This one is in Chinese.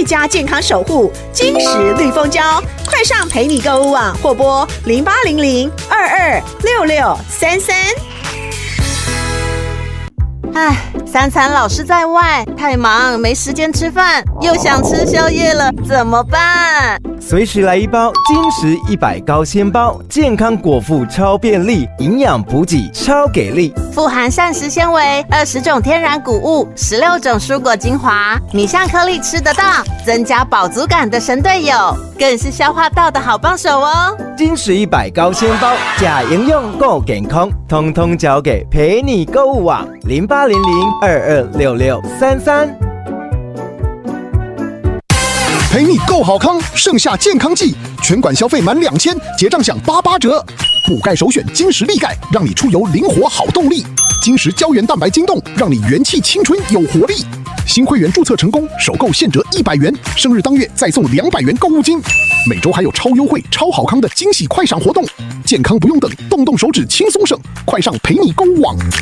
家健康守护金石绿蜂胶，快上陪你购物网或拨0800226633。 唉，三餐老是在外，太忙没时间吃饭，又想吃宵夜了，怎么办？ 随时来一包金石100高纤包，健康果腹超便利，营养补给超给力， 富含膳食纤维、20种天然谷物、16种蔬果精华，米香颗粒吃得到，增加饱足感的神队友，更是消化道的好帮手哦。 金石100高纤包，假营养够健康，通通交给陪你购物网0800226633。 陪你购好康，盛夏健康季，全馆消费满2000，结账享88折。补钙首选金石力钙，让你出游灵活好动力。金石胶原蛋白晶冻，让你元气青春有活力。新会员注册成功，首购现折100元，生日当月再送200元购物金。每周还有超优惠、超好康的惊喜快闪活动，健康不用等，动动手指轻松省，快上陪你购物网。